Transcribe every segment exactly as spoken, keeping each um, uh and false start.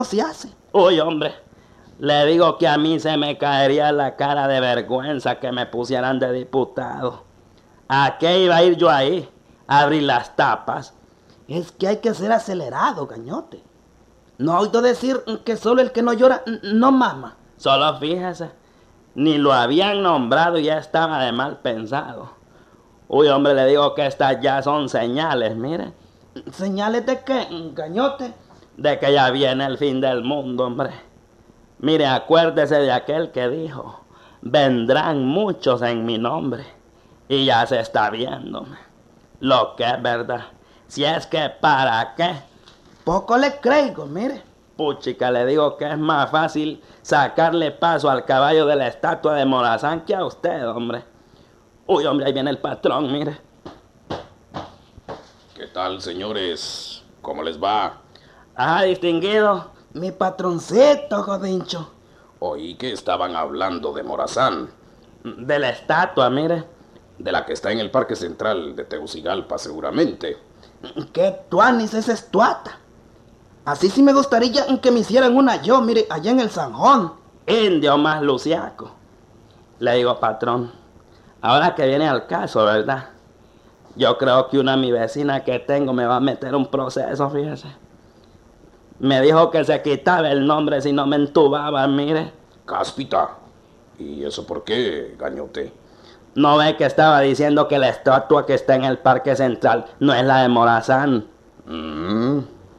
se hace. Uy, hombre, le digo que a mí se me caería la cara de vergüenza que me pusieran de diputado. ¿A qué iba a ir yo ahí? A abrir las tapas. Es que hay que ser acelerado, Gañote. ¿No ha oído decir que solo el que no llora no mama? Solo fíjese, ni lo habían nombrado y ya estaba de mal pensado. Uy, hombre, le digo que estas ya son señales, mire. ¿Señales de qué, Gañote? De que ya viene el fin del mundo, hombre. Mire, acuérdese de aquel que dijo, vendrán muchos en mi nombre. Y ya se está viendo lo que es verdad. Si es que para qué. Poco le creo, mire. Puchica, le digo que es más fácil sacarle paso al caballo de la estatua de Morazán que a usted, hombre. Uy, hombre, ahí viene el patrón, mire. ¿Qué tal, señores? ¿Cómo les va? Ah, distinguido. Mi patroncito, Godincho. Oí que estaban hablando de Morazán. De la estatua, mire. De la que está en el Parque Central de Tegucigalpa, seguramente. ¿Qué tuanis es estuata? Así sí me gustaría que me hicieran una yo, mire, allá en el Sanjón. Indio más luciaco. Le digo, patrón, ahora que viene al caso, ¿verdad? Yo creo que una mi vecina que tengo me va a meter un proceso, fíjese. Me dijo que se quitaba el nombre si no me entubaba, mire. Cáspita. ¿Y eso por qué, Gañote? ¿No ve que estaba diciendo que la estatua que está en el Parque Central no es la de Morazán? Mm.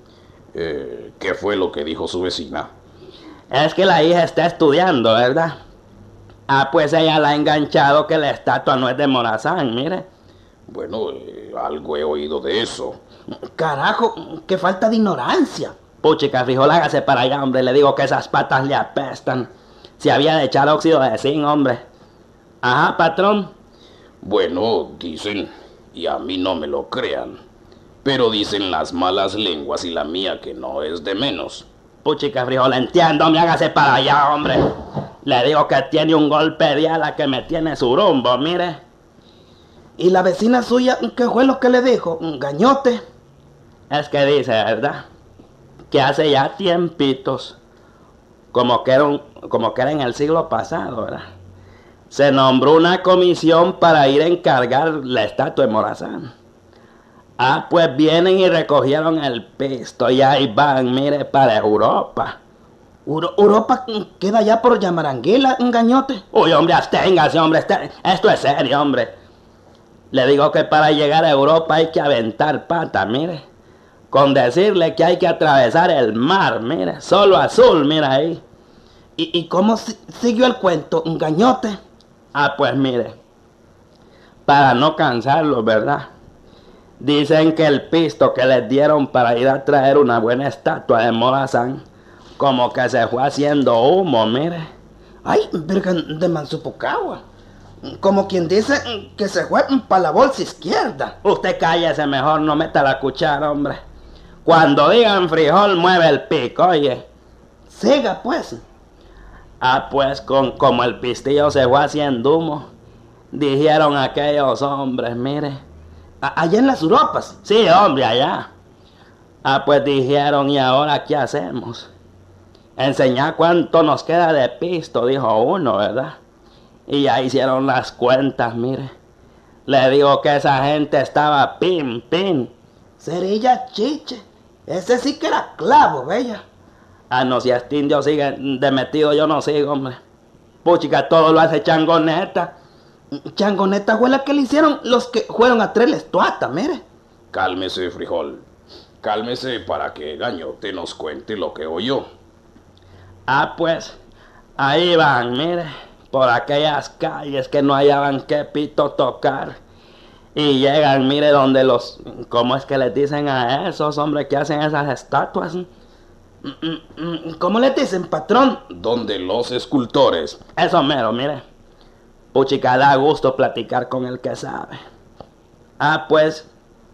Eh, ¿Qué fue lo que dijo su vecina? Es que la hija está estudiando, ¿verdad? Ah, pues ella la ha enganchado que la estatua no es de Morazán, mire. Bueno, eh, algo he oído de eso. Carajo, qué falta de ignorancia. Puchica, frijol, hágase para allá, hombre. Le digo que esas patas le apestan. Se había de echar óxido de zinc, hombre. Ajá, patrón. Bueno, dicen, y a mí no me lo crean, pero dicen las malas lenguas y la mía que no es de menos. Puchica, frijol, entiendo, me hágase para allá, hombre. Le digo que tiene un golpe de ala que me tiene surumbo, mire. ¿Y la vecina suya qué fue lo que le dijo, Gañote? Es que dice, ¿verdad? Que hace ya tiempitos, como que era, un, como que era en el siglo pasado, ¿verdad? Se nombró una comisión para ir a encargar la estatua de Morazán. Ah, pues vienen y recogieron el pisto y ahí van, mire, para Europa. Uro, ¿Europa queda allá por Yamaranguila, Gañote? Uy, hombre, absténgase, hombre, este, esto es serio, hombre. Le digo que para llegar a Europa hay que aventar pata, mire. Con decirle que hay que atravesar el mar, mire, solo azul, mira ahí. ¿Y, y cómo si, siguió el cuento, Gañote? Ah, pues mire, para no cansarlos, ¿verdad? Dicen que el pisto que les dieron para ir a traer una buena estatua de Morazán, como que se fue haciendo humo, mire. Ay, virgen de Mansupucagua. Como quien dice que se fue para la bolsa izquierda. Usted cállese mejor, no meta la cuchara, hombre. Cuando digan frijol, mueve el pico, oye. Siga, pues. Ah, pues, con, como el pistillo se fue haciendo humo, dijeron aquellos hombres, mire. A, allá en las Europas. Sí, hombre, allá. Ah, pues dijeron, ¿y ahora qué hacemos? Enseñar cuánto nos queda de pisto, dijo uno, ¿verdad? Y ya hicieron las cuentas, mire. Le digo que esa gente estaba pim, pim. Cerilla chiche. Ese sí que era clavo, bella. Ah, no, si este indio sigue de metido, yo no sigo, hombre. Puchica, todo lo hace Changoneta. Changoneta fue la que le hicieron los que fueron a traer la estuata, mire. Cálmese, frijol. Cálmese para que Gañote nos cuente lo que oyó. Ah, pues, ahí van, mire, por aquellas calles que no hallaban qué pito tocar. Y llegan, mire, donde los... ¿Cómo es que les dicen a esos hombres que hacen esas estatuas? ¿Cómo les dicen, patrón? Donde los escultores. Eso mero, mire. Puchica, da gusto platicar con el que sabe. Ah, pues,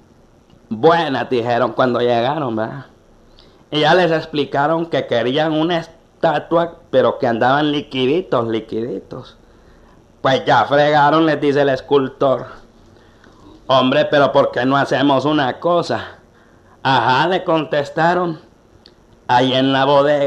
buenas dijeron cuando llegaron, ¿verdad? Y ya les explicaron que querían una estatua, pero que andaban liquiditos, liquiditos. Pues ya fregaron, les dice el escultor. Hombre, pero ¿por qué no hacemos una cosa? Ajá, le contestaron. ahí en la bodega.